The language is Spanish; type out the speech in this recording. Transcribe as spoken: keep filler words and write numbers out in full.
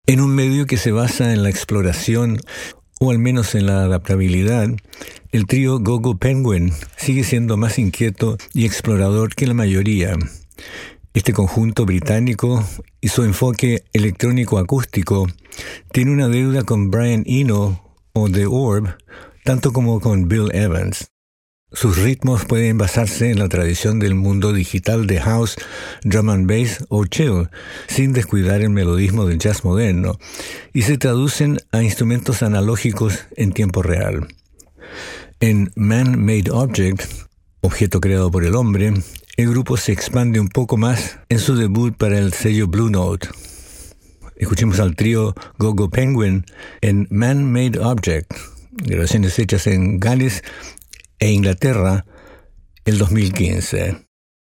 En un medio que se basa en la exploración, o al menos en la adaptabilidad, el trío Go-Go Penguin sigue siendo más inquieto y explorador que la mayoría. Este conjunto británico y su enfoque electrónico-acústico tiene una deuda con Brian Eno o The Orb, tanto como con Bill Evans. Sus ritmos pueden basarse en la tradición del mundo digital de house, drum and bass o chill, sin descuidar el melodismo del jazz moderno, y se traducen a instrumentos analógicos en tiempo real. En Man-Made Object, objeto creado por el hombre, el grupo se expande un poco más en su debut para el sello Blue Note. Escuchemos al trío Go-Go Penguin en Man-Made Object, grabaciones hechas en Gales e Inglaterra el dos mil quince.